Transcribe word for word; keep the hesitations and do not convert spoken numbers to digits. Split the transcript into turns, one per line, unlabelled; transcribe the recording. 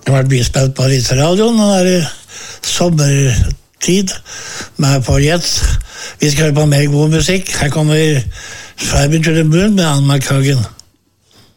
Det har vært mye spilt på Ritzradioen, og det er sommertid med på Jets. Vi skal høre på mer god musikk. Her kommer Flying to the Moon med Anne McCaughan.